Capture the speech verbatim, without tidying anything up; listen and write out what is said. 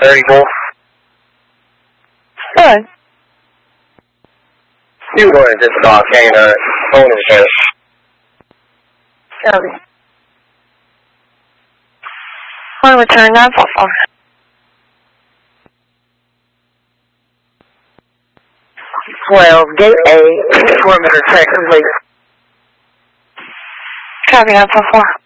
thirty-four. Good. You go ahead and just start getting a phone insurance. Okay. Want to return nine four four. twelve, gate A, perimeter check complete. Copy nine four four.